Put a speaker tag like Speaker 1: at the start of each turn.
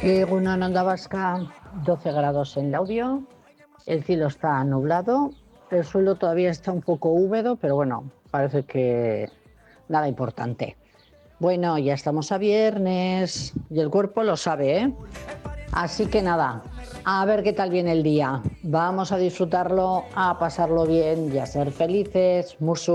Speaker 1: Egunon Onda Vasca, 12 grados en Laudio, el cielo está nublado, el suelo todavía está un poco húmedo, pero bueno, parece que nada importante. Bueno, ya estamos a viernes y el cuerpo lo sabe, ¿eh? Así que nada, a ver qué tal viene el día. Vamos a disfrutarlo, a pasarlo bien y a ser felices. Musu.